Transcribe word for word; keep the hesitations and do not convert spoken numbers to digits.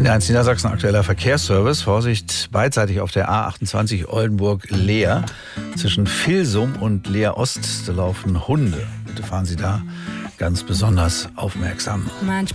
N eins Niedersachsen, aktueller Verkehrsservice. Vorsicht, beidseitig auf der A achtundzwanzig Oldenburg-Leer. Zwischen Vilsum und Leer Ost laufen Hunde. Bitte fahren Sie da ganz besonders aufmerksam. Manchmal